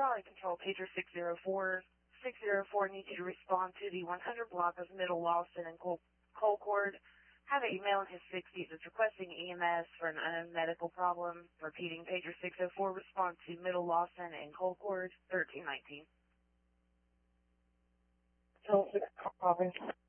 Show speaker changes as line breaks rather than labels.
Quality Control, pager 604. 604 needs you to respond to the 100 block of Middle Lawson and Colcord. Have an email in his 60s. It's requesting EMS for an unknown medical problem. Repeating, pager 604, respond to Middle Lawson and Colcord, 1319.
So, 6 copy.